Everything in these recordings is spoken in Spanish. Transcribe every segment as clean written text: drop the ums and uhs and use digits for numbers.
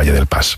Valle del Pas.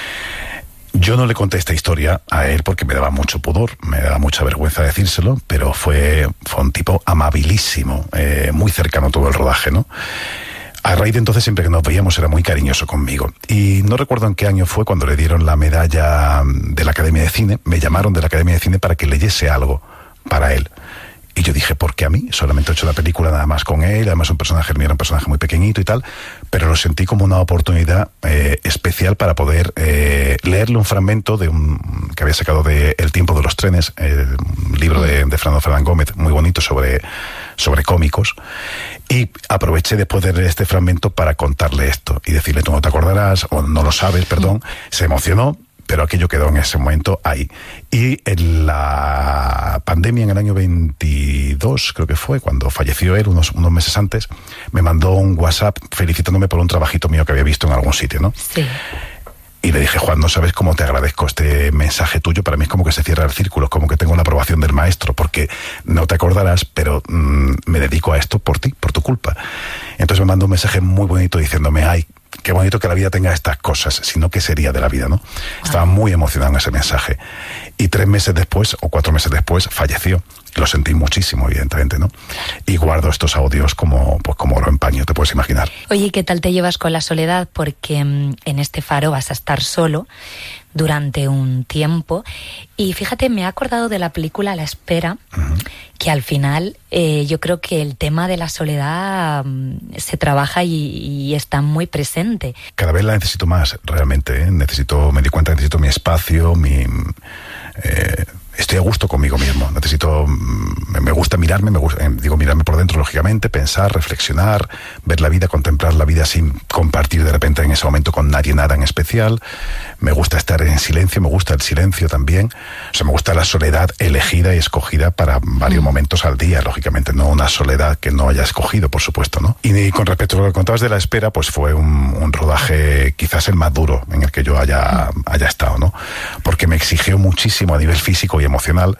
Yo no le conté esta historia a él porque me daba mucho pudor, me daba mucha vergüenza decírselo, pero fue un tipo amabilísimo, muy cercano todo el rodaje, ¿no? A raíz de entonces, siempre que nos veíamos, era muy cariñoso conmigo. Y no recuerdo en qué año fue cuando le dieron la medalla de la Academia de Cine. Me llamaron de la Academia de Cine para que leyese algo para él. Y yo dije, ¿por qué a mí? Solamente he hecho la película nada más con él, además un personaje muy pequeñito y tal, pero lo sentí como una oportunidad especial para poder leerle un fragmento que había sacado de El tiempo de los trenes, el libro de Fernando Fernán Gómez, muy bonito sobre cómicos, y aproveché después de leer este fragmento para contarle esto y decirle, tú no te acordarás, o no lo sabes, perdón. Se emocionó, pero aquello quedó en ese momento ahí. Y en la pandemia, en el año 22, creo que fue, cuando falleció él, unos meses antes, me mandó un WhatsApp felicitándome por un trabajito mío que había visto en algún sitio, ¿no? Sí. Y le dije, Juan, no sabes cómo te agradezco este mensaje tuyo. Para mí es como que se cierra el círculo, es como que tengo la aprobación del maestro, porque no te acordarás, pero me dedico a esto por ti, por tu culpa. Entonces me mandó un mensaje muy bonito diciéndome, ay, qué bonito que la vida tenga estas cosas, sino que sería de la vida, ¿no? Estaba muy emocionado en ese mensaje. Y 3 meses después, o 4 meses después, falleció. Lo sentí muchísimo, evidentemente, ¿no? Y guardo estos audios como oro en paño, te puedes imaginar. Oye, ¿qué tal te llevas con la soledad? Porque en este faro vas a estar solo durante un tiempo. Y fíjate, me he acordado de la película La Espera, que al final yo creo que el tema de la soledad se trabaja y está muy presente. Cada vez la necesito más, realmente, ¿eh? Me di cuenta que necesito mi espacio, estoy a gusto conmigo mismo. Me gusta mirarme, mirarme por dentro, lógicamente, pensar, reflexionar, ver la vida, contemplar la vida sin compartir de repente en ese momento con nadie nada en especial. Me gusta estar en silencio, me gusta el silencio también. O sea, me gusta la soledad elegida y escogida para varios momentos al día, lógicamente, no una soledad que no haya escogido, por supuesto, ¿no? Y con respecto a lo que contabas de La Espera, pues fue un rodaje quizás el más duro en el que yo haya estado, ¿no? Porque me exigió muchísimo a nivel físico y emocional.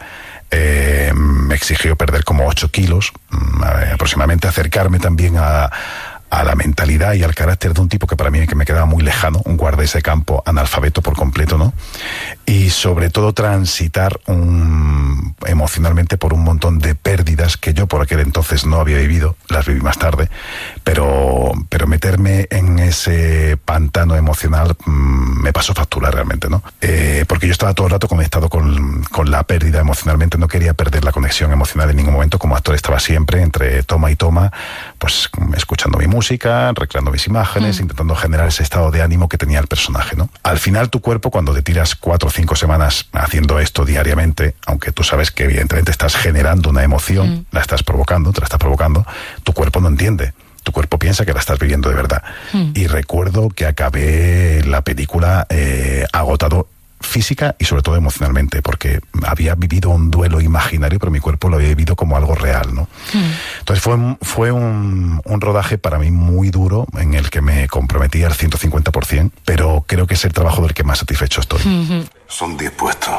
Me exigió perder como 8 kilos, aproximadamente, acercarme también a la mentalidad y al carácter de un tipo que para mí me quedaba muy lejano, un guarda de campo analfabeto por completo, ¿no? Y sobre todo transitar emocionalmente por un montón de pérdidas que yo por aquel entonces no había vivido, las viví más tarde, pero meterme en ese pantano emocional me pasó factura realmente, ¿no? Porque yo estaba todo el rato conectado con la pérdida emocionalmente, no quería perder la conexión emocional en ningún momento. Como actor estaba siempre entre toma y toma, pues escuchando mi música, recreando mis imágenes, intentando generar ese estado de ánimo que tenía el personaje, ¿no? Al final tu cuerpo, cuando te tiras 4 o 5 semanas haciendo esto diariamente, aunque tú sabes que evidentemente estás generando una emoción, te la estás provocando, tu cuerpo no entiende. Tu cuerpo piensa que la estás viviendo de verdad. Y recuerdo que acabé la película agotado física y sobre todo emocionalmente, porque había vivido un duelo imaginario, pero mi cuerpo lo había vivido como algo real, ¿no? Entonces fue un rodaje para mí muy duro, en el que me comprometí al 150%, pero creo que es el trabajo del que más satisfecho estoy. Son 10 puestos.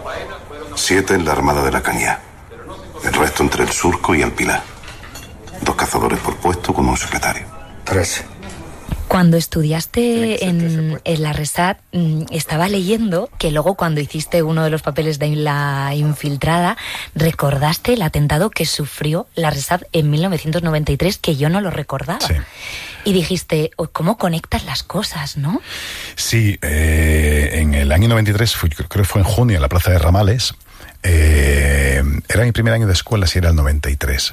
7 en la Armada de la Cañá. El resto entre el Surco y el Pilar. 2 cazadores por puesto con un secretario. 13. Cuando estudiaste en la RESAT, estaba leyendo que luego, cuando hiciste uno de los papeles de La Infiltrada, recordaste el atentado que sufrió la RESAT en 1993, que yo no lo recordaba. Sí. Y dijiste, ¿cómo conectas las cosas, no? Sí, en el año 93, creo que fue en junio, en la Plaza de Ramales. Era mi primer año de escuela, si era el 93.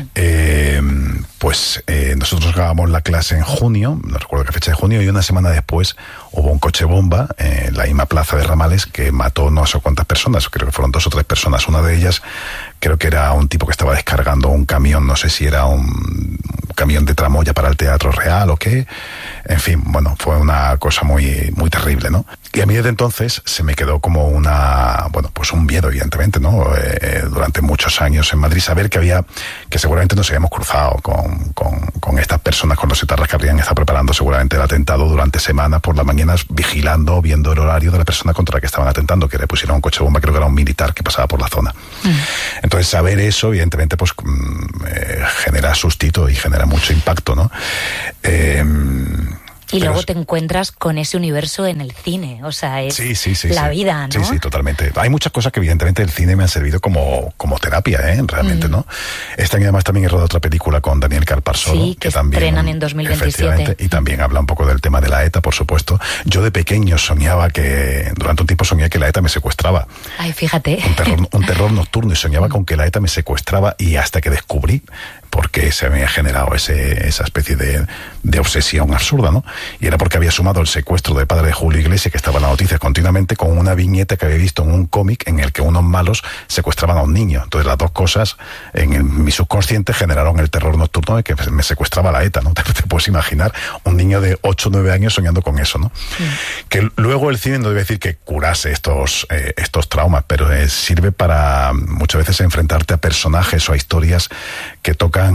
Nosotros grabamos la clase en junio, no recuerdo qué fecha de junio, y una semana después hubo un coche bomba en la misma Plaza de Ramales que mató no sé cuántas personas, creo que fueron 2 o 3 personas. Una de ellas creo que era un tipo que estaba descargando un camión, no sé si era un camión de tramoya para el Teatro Real o qué. En fin, bueno, fue una cosa muy, muy terrible, ¿no? Y a mí desde entonces se me quedó como un miedo, evidentemente, ¿no? Durante muchos años en Madrid, saber que seguramente nos habíamos cruzado con estas personas, con los etarras que habrían estado preparando seguramente el atentado durante semanas por las mañanas, vigilando, viendo el horario de la persona contra la que estaban atentando, que le pusieron un coche bomba, creo que era un militar que pasaba por la zona. Entonces, saber eso, evidentemente, pues genera sustito y genera mucho impacto, ¿no? Y luego te encuentras con ese universo en el cine, o sea, es la vida, ¿no? Sí, totalmente. Hay muchas cosas que evidentemente el cine me han servido como terapia, realmente, ¿no? Este año además también he rodado otra película con Daniel Carparsolo, que también estrenan en 2027. Y también habla un poco del tema de la ETA, por supuesto. Yo de pequeño durante un tiempo soñé que la ETA me secuestraba. Ay, fíjate. Un terror nocturno, y soñaba con que la ETA me secuestraba, y hasta que descubrí porque se me había generado esa especie de obsesión absurda, ¿no? Y era porque había sumado el secuestro del padre de Julio Iglesias, que estaba en las noticias continuamente, con una viñeta que había visto en un cómic en el que unos malos secuestraban a un niño. Entonces las dos cosas en mi subconsciente generaron el terror nocturno de que me secuestraba la ETA, ¿no? Te puedes imaginar un niño de 8 o 9 años soñando con eso, ¿no? Sí. Que luego el cine no debe decir que curase estos traumas, pero sirve para muchas veces enfrentarte a personajes o a historias que tocan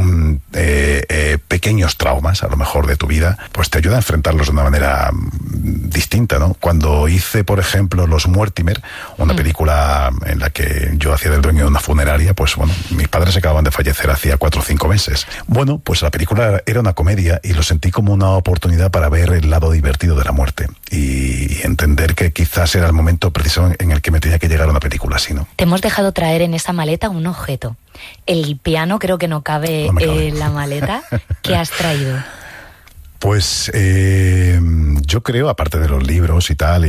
pequeños traumas, a lo mejor, de tu vida, pues te ayuda a enfrentarlos de una manera distinta, ¿no? Cuando hice, por ejemplo, Los Mortimer, una película en la que yo hacía del dueño de una funeraria, pues bueno, mis padres acababan de fallecer hacía 4 o 5 meses. Bueno, pues la película era una comedia y lo sentí como una oportunidad para ver el lado divertido de la muerte y entender que quizás era el momento preciso en el que me tenía que llegar a una película así, ¿no? Te hemos dejado traer en esa maleta un objeto. El piano creo que no cabe en la maleta. ¿Qué has traído? Pues yo creo, aparte de los libros y tal,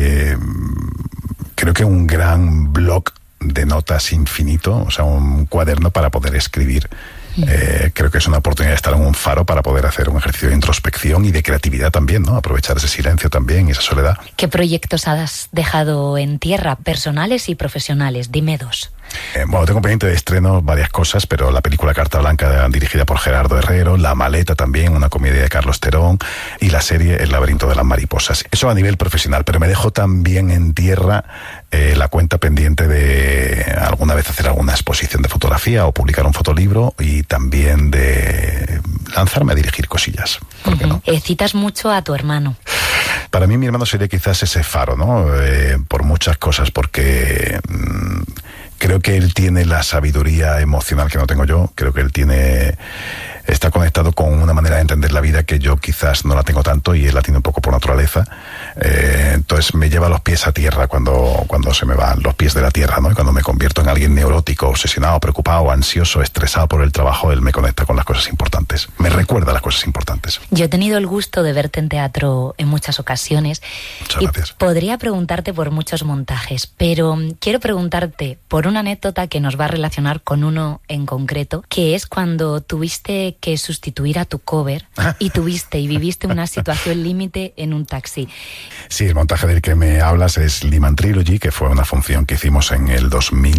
creo que un gran bloc de notas infinito, o sea, un cuaderno para poder escribir. Creo que es una oportunidad de estar en un faro para poder hacer un ejercicio de introspección y de creatividad también, ¿no? Aprovechar ese silencio también y esa soledad. ¿Qué proyectos has dejado en tierra, personales y profesionales? Dime 2. Bueno, tengo pendiente de estreno varias cosas, pero la película Carta Blanca, dirigida por Gerardo Herrero, La Maleta también, una comedia de Carlos Terón, y la serie El laberinto de las mariposas. Eso a nivel profesional, pero me dejo también en tierra la cuenta pendiente de alguna vez hacer alguna exposición de fotografía o publicar un fotolibro, y también de lanzarme a dirigir cosillas. ¿Por qué no? Citas mucho a tu hermano. Para mí mi hermano sería quizás ese faro, ¿no? Por muchas cosas, porque creo que él tiene la sabiduría emocional que no tengo yo. Creo que él está conectado con una manera de entender la vida que yo quizás no la tengo tanto, y él la tiene un poco por naturaleza. Entonces me lleva los pies a tierra cuando se me van los pies de la tierra, ¿no? Y cuando me convierto en alguien neurótico, obsesionado, preocupado, ansioso, estresado por el trabajo, él me conecta con las cosas importantes. Me recuerda las cosas importantes. Yo he tenido el gusto de verte en teatro en muchas ocasiones. Muchas gracias. Podría preguntarte por muchos montajes, pero quiero preguntarte por una anécdota que nos va a relacionar con uno en concreto, que es cuando tuviste que sustituir a tu cover y viviste una situación límite en un taxi. Sí, el montaje del que me hablas es Lehman Trilogy, que fue una función que hicimos en el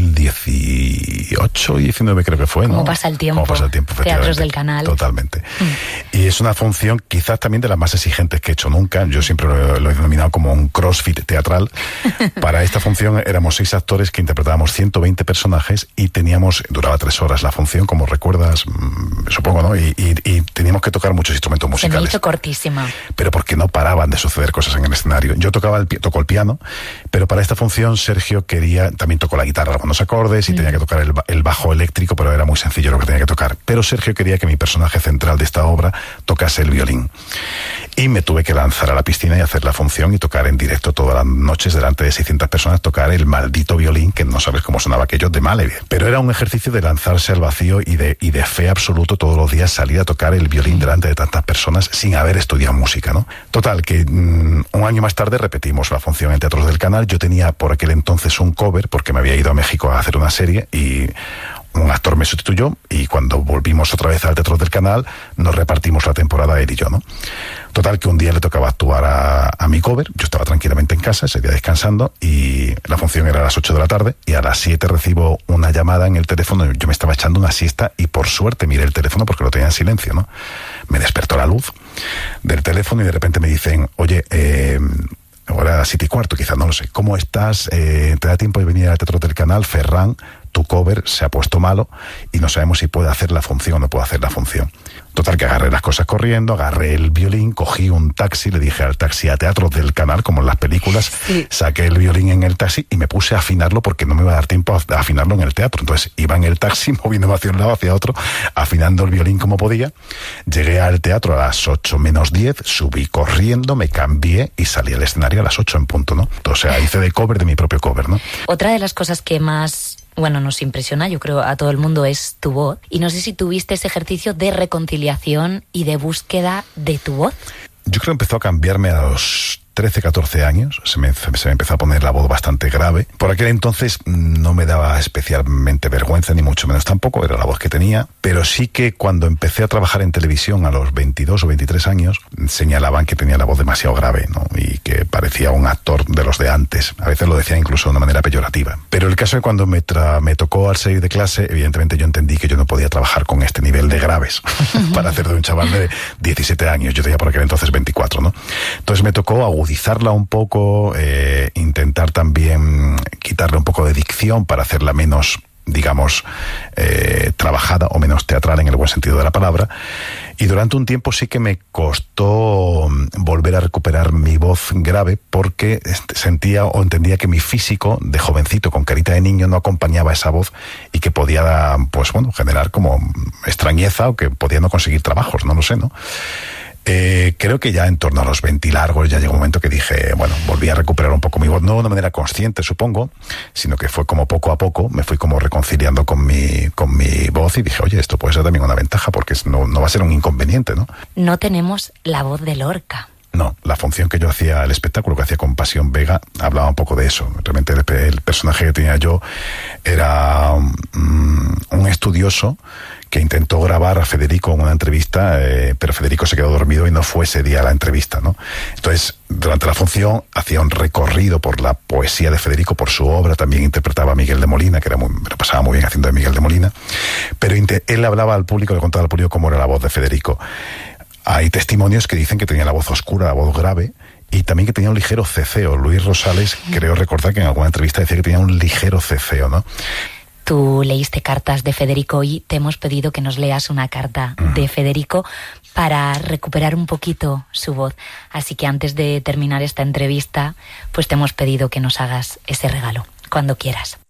2018 y 19 creo que fue, ¿no? ¿Cómo pasa el tiempo? Teatros del Canal. Totalmente. Y es una función quizás también de las más exigentes que he hecho nunca. Yo siempre lo he denominado como un crossfit teatral. Para esta función éramos 6 actores que interpretábamos 120 personajes y duraba 3 horas la función, como recuerdas, supongo, ¿no? Y teníamos que tocar muchos instrumentos musicales. Se me hizo cortísima. Pero porque no paraban de suceder cosas en el escenario. Yo tocó el piano, pero para esta función Sergio también tocó la guitarra, algunos acordes, y tenía que tocar el bajo eléctrico, pero era muy sencillo lo que tenía que tocar. Pero Sergio quería que mi personaje central de esta obra tocase el violín. Y me tuve que lanzar a la piscina y hacer la función y tocar en directo todas las noches delante de 600 personas, tocar el maldito violín, que no sabes cómo sonaba aquello de mal y bien. Pero era un ejercicio de lanzarse al vacío y de fe absoluto, todos los días salir a tocar el violín delante de tantas personas sin haber estudiado música, ¿no? Total, que un año más tarde repetimos la función en Teatros del Canal. Yo tenía por aquel entonces un cover porque me había ido a México a hacer una serie y un actor me sustituyó, y cuando volvimos otra vez al Teatro del Canal nos repartimos la temporada él y yo, ¿no? Total, que un día le tocaba actuar a mi cover. Yo estaba tranquilamente en casa ese día descansando, y la función era a las 8 de la tarde, y a las 7 recibo una llamada en el teléfono. Yo me estaba echando una siesta y por suerte miré el teléfono porque lo tenía en silencio, ¿no? Me despertó la luz del teléfono y de repente me dicen: oye, ahora 7:15, quizás, no lo sé, ¿cómo estás? ¿Te da tiempo de venir al Teatro del Canal? Ferran, tu cover se ha puesto malo y no sabemos si puede hacer la función o no puede hacer la función. Total, que agarré las cosas corriendo, agarré el violín, cogí un taxi, le dije al taxi a Teatros del Canal, como en las películas, sí. Saqué el violín en el taxi y me puse a afinarlo porque no me iba a dar tiempo a afinarlo en el teatro. Entonces iba en el taxi, moviéndome hacia un lado, hacia otro, afinando el violín como podía. Llegué al teatro a las 8 menos 10, subí corriendo, me cambié y salí al escenario a las 8 en punto, ¿no? O sea, hice de cover de mi propio cover, ¿no? Otra de las cosas que más, bueno, nos impresiona, yo creo, a todo el mundo, es tu voz. Y no sé si tuviste ese ejercicio de reconciliación y de búsqueda de tu voz. Yo creo que empezó a cambiarme a los 13, 14 años, se me empezó a poner la voz bastante grave. Por aquel entonces no me daba especialmente vergüenza, ni mucho menos tampoco, era la voz que tenía, pero sí que cuando empecé a trabajar en televisión a los 22 o 23 años, señalaban que tenía la voz demasiado grave, ¿no? Y que parecía un actor de los de antes. A veces lo decía incluso de una manera peyorativa. Pero el caso es que cuando me tocó al salir de clase, evidentemente yo entendí que yo no podía trabajar con este nivel de graves para hacer de un chaval de 17 años. Yo tenía por aquel entonces 24, ¿no? Entonces me tocó agudizarla un poco, intentar también quitarle un poco de dicción para hacerla menos, digamos, trabajada o menos teatral en el buen sentido de la palabra. Y durante un tiempo sí que me costó volver a recuperar mi voz grave porque sentía o entendía que mi físico de jovencito con carita de niño no acompañaba esa voz y que podía, pues bueno, generar como extrañeza o que podía no conseguir trabajos, no lo sé, ¿no? Creo que ya en torno a los 20 largos ya llegó un momento que dije, bueno, volví a recuperar un poco mi voz, no de una manera consciente, supongo, sino que fue como poco a poco, me fui como reconciliando con mi voz y dije, oye, esto puede ser también una ventaja porque no va a ser un inconveniente, ¿no? No tenemos la voz de Lorca. No, la función que yo hacía, el espectáculo que hacía con Pasión Vega, hablaba un poco de eso. Realmente el personaje que tenía yo era un estudioso que intentó grabar a Federico en una entrevista, pero Federico se quedó dormido y no fue ese día a la entrevista, ¿no? Entonces, durante la función hacía un recorrido por la poesía de Federico, por su obra, también interpretaba a Miguel de Molina, que me lo pasaba muy bien haciendo de Miguel de Molina, pero él hablaba al público, le contaba al público cómo era la voz de Federico. Hay testimonios que dicen que tenía la voz oscura, la voz grave, y también que tenía un ligero ceceo. Luis Rosales, creo recordar que en alguna entrevista decía que tenía un ligero ceceo, ¿no? Tú leíste cartas de Federico y te hemos pedido que nos leas una carta de Federico para recuperar un poquito su voz. Así que antes de terminar esta entrevista, pues te hemos pedido que nos hagas ese regalo, cuando quieras.